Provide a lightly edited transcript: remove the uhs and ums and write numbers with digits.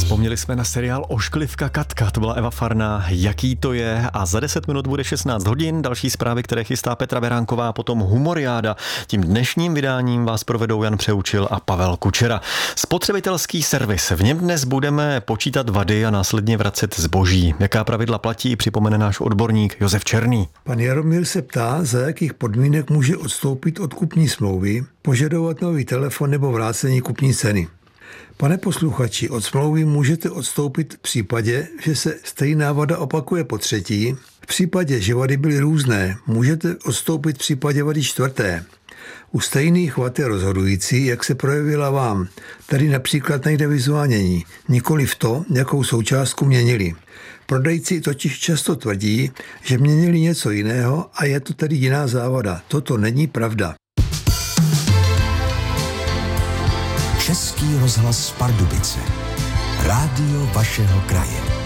Vzpomněli jsme na seriál Ošklivka Katka, to byla Eva Farná, jaký to je, a za 10 minut bude 16 hodin, další zprávy, které chystá Petra Beránková, potom Humoriáda. Tím dnešním vydáním vás provedou Jan Přeučil a Pavel Kučera. Spotřebitelský servis, v něm dnes budeme počítat vady a následně vracet zboží. Jaká pravidla platí, připomene náš odborník Josef Černý. Pan Jaromír se ptá, za jakých podmínek může odstoupit od kupní smlouvy, požadovat nový telefon nebo vrácení kupní ceny. Pane posluchači, od smlouvy můžete odstoupit v případě, že se stejná vada opakuje po třetí. V případě, že vady byly různé, můžete odstoupit v případě vady čtvrté. U stejných vad je rozhodující, jak se projevila vám. Tady například nejde vyzvánění, nikoli v to, jakou součástku měnili. Prodejci totiž často tvrdí, že měnili něco jiného a je to tedy jiná závada. Toto není pravda. Český rozhlas Pardubice. Rádio vašeho kraje.